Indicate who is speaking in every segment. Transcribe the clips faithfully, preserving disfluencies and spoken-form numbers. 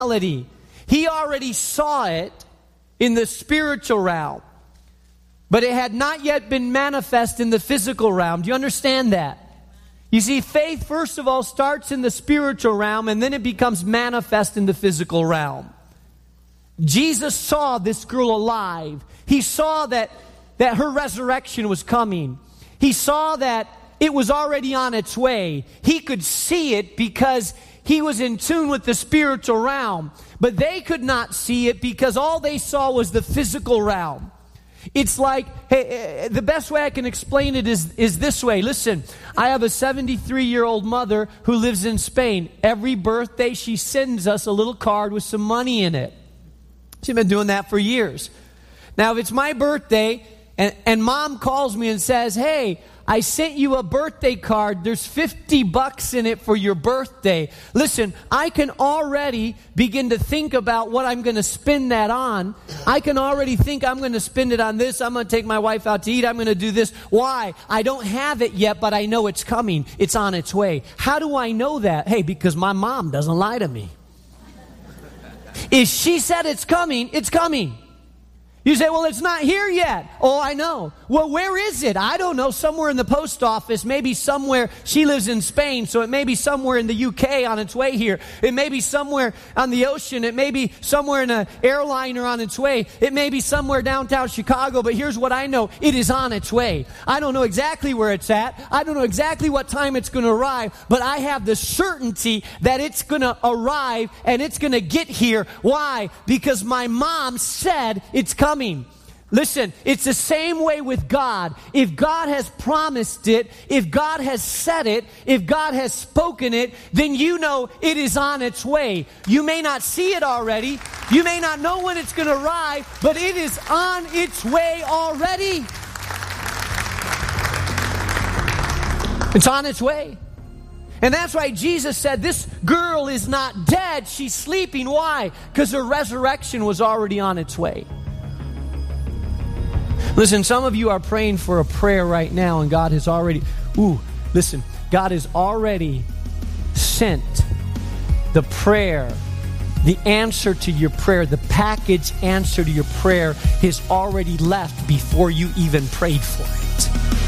Speaker 1: reality. He already saw it in the spiritual realm, but it had not yet been manifest in the physical realm. Do you understand that? You see, faith, first of all, starts in the spiritual realm, and then it becomes manifest in the physical realm. Jesus saw this girl alive. He saw that, that her resurrection was coming. He saw that it was already on its way. He could see it because he was in tune with the spiritual realm. But they could not see it because all they saw was the physical realm. It's like, hey, the best way I can explain it is, is this way. Listen, I have a seventy-three-year-old mother who lives in Spain. Every birthday, she sends us a little card with some money in it. She's been doing that for years. Now, if it's my birthday and, and mom calls me and says, hey, I sent you a birthday card. There's fifty bucks in it for your birthday. Listen, I can already begin to think about what I'm going to spend that on. I can already think I'm going to spend it on this. I'm going to take my wife out to eat. I'm going to do this. Why? I don't have it yet, but I know it's coming. It's on its way. How do I know that? Hey, because my mom doesn't lie to me. If she said it's coming, it's coming. You say, well, it's not here yet. Oh, I know. Well, where is it? I don't know. Somewhere in the post office. Maybe somewhere. She lives in Spain, so it may be somewhere in the U K on its way here. It may be somewhere on the ocean. It may be somewhere in an airliner on its way. It may be somewhere downtown Chicago. But here's what I know. It is on its way. I don't know exactly where it's at. I don't know exactly what time it's going to arrive. But I have the certainty that it's going to arrive and it's going to get here. Why? Because my mom said it's coming. Coming. Listen, it's the same way with God. If God has promised it, if God has said it, if God has spoken it, then you know it is on its way. You may not see it already. You may not know when it's going to arrive, but it is on its way already. It's on its way. And that's why Jesus said, this girl is not dead, she's sleeping. Why? Because her resurrection was already on its way. Listen, some of you are praying for a prayer right now, and God has already, ooh, listen, God has already sent the prayer, the answer to your prayer, the package answer to your prayer has already left before you even prayed for it.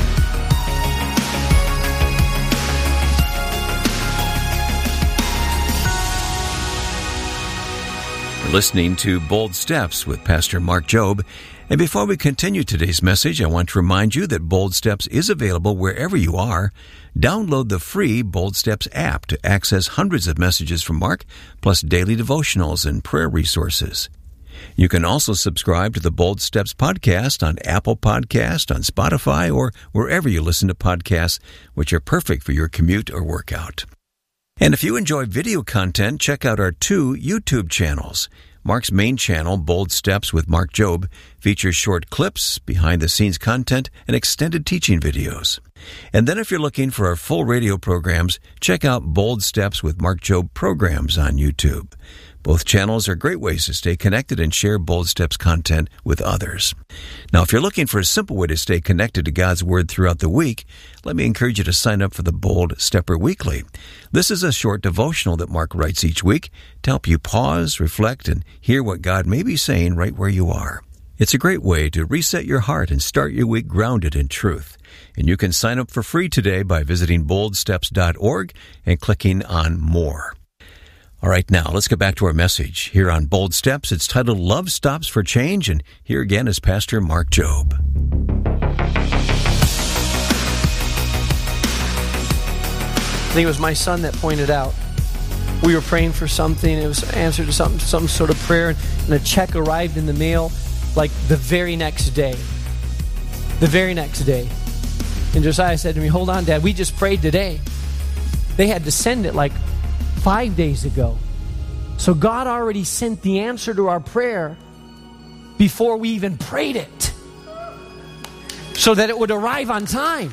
Speaker 2: You're listening to Bold Steps with Pastor Mark Jobe. And before we continue today's message, I want to remind you that Bold Steps is available wherever you are. Download the free Bold Steps app to access hundreds of messages from Mark, plus daily devotionals and prayer resources. You can also subscribe to the Bold Steps podcast on Apple Podcast, on Spotify, or wherever you listen to podcasts, which are perfect for your commute or workout. And if you enjoy video content, check out our two YouTube channels. Mark's main channel, Bold Steps with Mark Jobe, features short clips, behind-the-scenes content, and extended teaching videos. And then if you're looking for our full radio programs, check out Bold Steps with Mark Jobe programs on YouTube. Both channels are great ways to stay connected and share Bold Steps content with others. Now, if you're looking for a simple way to stay connected to God's Word throughout the week, let me encourage you to sign up for the Bold Stepper Weekly. This is a short devotional that Mark writes each week to help you pause, reflect, and hear what God may be saying right where you are. It's a great way to reset your heart and start your week grounded in truth. And you can sign up for free today by visiting bold steps dot org and clicking on More. All right, now let's get back to our message here on Bold Steps. It's titled Love Stops for Change, and here again is Pastor Mark Jobe.
Speaker 1: I think it was my son that pointed out. We were praying for something. It was an answer to some, some sort of prayer, and a check arrived in the mail like the very next day. The very next day. And Josiah said to me, hold on, Dad, we just prayed today. They had to send it like five days ago. So God already sent the answer to our prayer before we even prayed it, so that it would arrive on time.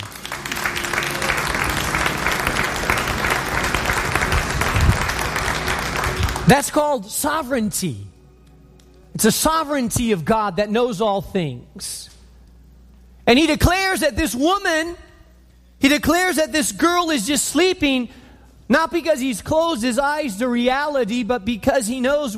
Speaker 1: That's called sovereignty. It's a sovereignty of God that knows all things. And he declares that this woman, he declares that this girl is just sleeping, not because he's closed his eyes to reality, but because he knows